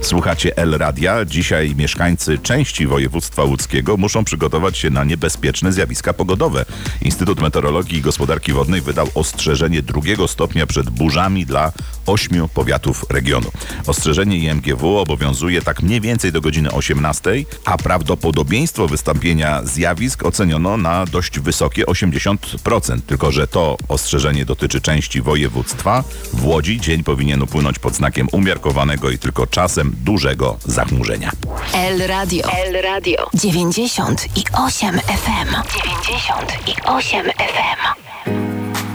Słuchacie L Radia. Dzisiaj mieszkańcy części województwa łódzkiego muszą przygotować się na niebezpieczne zjawiska pogodowe. Instytut Meteorologii i Gospodarki Wodnej wydał ostrzeżenie 2 stopnia przed burzami dla 8 powiatów regionu. Ostrzeżenie IMGW obowiązuje tak mniej więcej do godziny 18, a prawdopodobieństwo wystąpienia zjawisk oceniono na dość wysokie 80%. Tylko że to ostrzeżenie dotyczy części województwa. W Łodzi dzień powinien upłynąć pod znakiem umiarkowanego i tylko czasem dużego zachmurzenia. L Radio. 98 FM. 98 FM.